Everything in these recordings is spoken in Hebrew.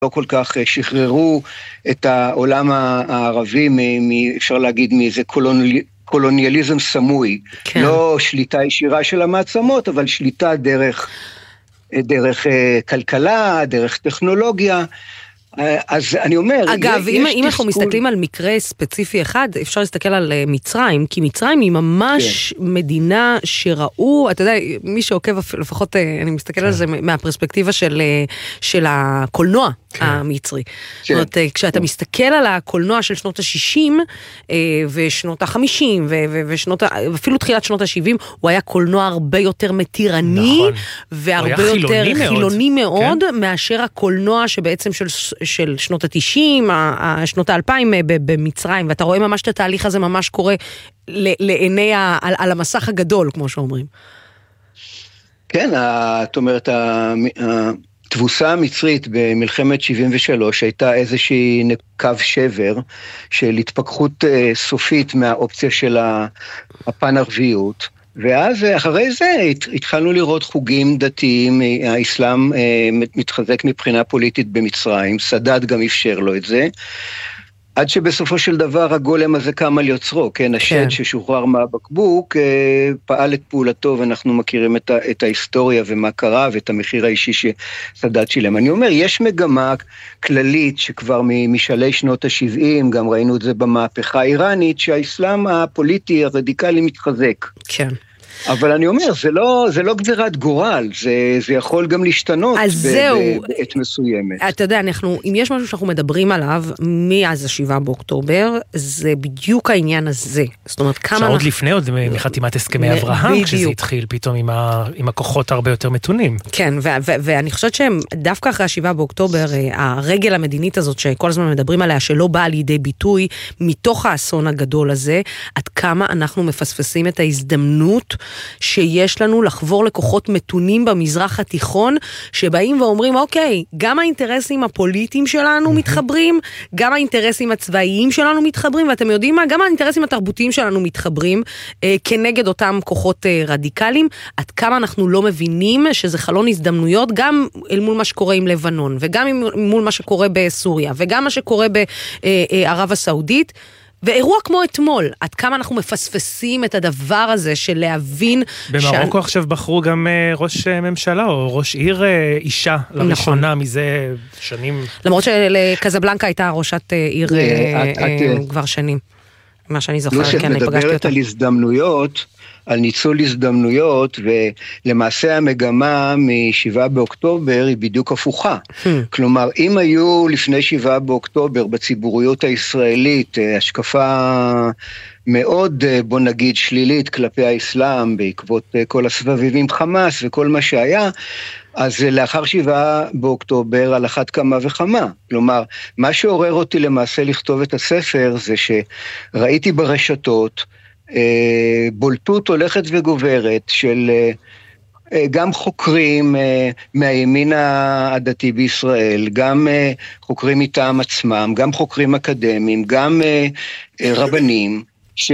לא כל כך שחררו את העולם הערבי, אפשר להגיד מאיזה קולוניאליזם סמוי, כן. לא שליטה ישירה של המעצמות, אבל שליטה דרך כלכלה, דרך טכנולוגיה, אז אני אומר... אגב, אם אנחנו מסתכלים על מקרה ספציפי אחד, אפשר להסתכל על מצרים, כי מצרים היא ממש כן. מדינה שראו, אתה יודע, מי שעוקב לפחות, אני מסתכל כן. על זה מהפרספקטיבה של הקולנוע כן. המצרי. כן. זאת אומרת, כשאתה כן. מסתכל על הקולנוע של שנות ה-60 ושנות ה-50 ואפילו תחילת שנות ה-70, הוא היה קולנוע הרבה יותר מתירני, נכון. והרבה יותר חילוני מאוד, כן? מאשר הקולנוע שבעצם של שנות ה-90, שנות ה-2000 במצרים, ואתה רואה ממש את התהליך הזה ממש קורה לעיני, על המסך הגדול, כמו שאומרים. כן, זאת אומרת, התבוסה המצרית במלחמת 73 הייתה איזושהי קו שבר של התפכחות סופית מהאופציה של הפן ערביות, ואז אחרי זה התחלנו לראות חוגים דתיים, האסלאם מתחזק מבחינה פוליטית במצרים, סדאד גם אפשר לו את זה, עד שבסופו של דבר הגולם הזה קם על יוצרו, כן, השד ששוחרר מהבקבוק, פעל את פעולתו, ואנחנו מכירים את ההיסטוריה ומה קרה, ואת המחיר האישי שסדאד שילם. אני אומר, יש מגמה כללית שכבר משלי שנות ה-70, גם ראינו את זה במהפכה האיראנית, שהאסלאם הפוליטי הרדיקלי מתחזק. כן. אבל אני אומר, זה לא גזירת גורל, זה יכול גם להשתנות בעת מסוימת. אתה יודע, אם יש משהו שאנחנו מדברים עליו, מאז 7 באוקטובר, זה בדיוק העניין הזה. זאת אומרת, כמה... שעוד לפני, עוד מחתימת הסכמי אברהם, כשזה התחיל פתאום עם הכוחות הרבה יותר מתונים. כן, ואני חושבת שהם, דווקא אחרי 7 באוקטובר, הרגל המדינית הזאת, שכל הזמן מדברים עליה, שלא באה לידי ביטוי, מתוך האסון הגדול הזה, עד כמה אנחנו מפספסים את ההזדמנות שיש לנו לחבור לכוחות מתונים במזרח התיכון, שבאים ואומרים, אוקיי, גם האינטרסים הפוליטיים שלנו מתחברים, גם האינטרסים הצבאיים שלנו מתחברים, ואתם יודעים מה? גם האינטרסים התרבותיים שלנו מתחברים, כנגד אותם כוחות רדיקליים, עד כמה אנחנו לא מבינים שזה חלון הזדמנויות, גם אל מול מה שקורה עם לבנון, וגם מול מה שקורה בסוריה, וגם מה שקורה בערב הסעודית, ואירוע כמו אתמול, עד כמה אנחנו מפספסים את הדבר הזה של להבין... במרוקו עכשיו בחרו גם ראש ממשלה או ראש עיר אישה לראשונה מזה שנים. למרות שלקזבלנקה הייתה ראשת עיר כבר שנים. מה שאני זוכרת, כן, אני פגשתי אותה. מדברת על הזדמנויות, על ניצול הזדמנויות, ולמעשה המגמה מ7 באוקטובר היא בדיוק הפוכה. כלומר, אם היו לפני 7 באוקטובר בציבוריות הישראלית השקפה מאוד, בוא נגיד, שלילית כלפי האסלאם, בעקבות כל הסבבים חמאס וכל מה שהיה, אז לאחר 7 באוקטובר על אחת כמה וכמה. כלומר, מה שעורר אותי למעשה לכתוב את הספר, זה שראיתי ברשתות, בולטות הולכת וגוברת של גם חוקרים מהימין הדתי בישראל, גם חוקרים מטעם עצמם, גם חוקרים אקדמיים, גם רבנים,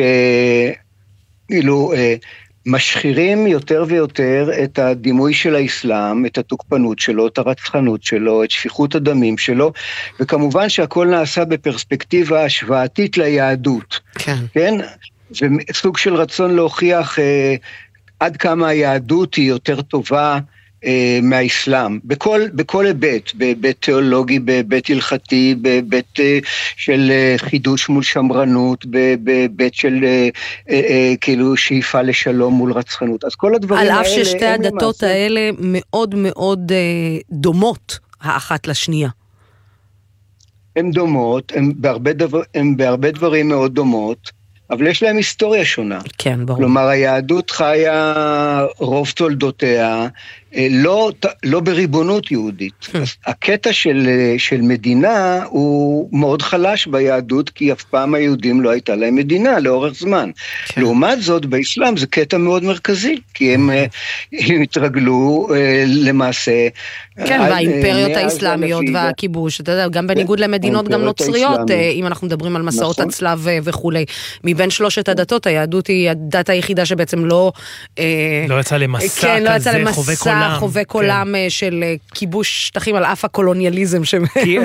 שאילו משחירים יותר ויותר את הדימוי של האסלאם, את התוקפנות שלו, את הרצחנות שלו, את שפיכות הדמים שלו, וכמובן שהכל נעשה בפרספקטיבה השוואתית ליהדות. כן. כן? זה סוג של רצון להוכיח עד כמה היהדות היא יותר טובה מהאסלאם, בכל היבט, בהיבט תיאולוגי, בהיבט הלכתי, בהיבט של חידוש מול שמרנות, בהיבט של כאילו שאיפה לשלום מול רצחנות. אז כל הדברים האלה... על אף ששתי הדתות האלה מאוד מאוד דומות האחת לשנייה. הן דומות, הן בהרבה דברים מאוד דומות, אבל יש להם היסטוריה שונה. כן, ברור. כלומר, היהדות חיה רוב תולדותיה, לא בריבונות יהודית. הקטע של מדינה הוא מאוד חלש ביהדות, כי אף פעם היהודים לא הייתה להם מדינה לאורך זמן. לעומת זאת, באסלאם זה קטע מאוד מרכזי, כי הם התרגלו למעשה... כן, והאימפריות האסלאמיות והכיבוש, אתה יודע, גם בניגוד למדינות גם נוצריות, אם אנחנו מדברים על מסעות הצלב וכולי. מבין שלושת הדתות, היהדות היא הדת היחידה שבעצם לא... לא יצא למסע כזה, חווה כל חובק עולם של כיבוש שטחים על אף הקולוניאליזם.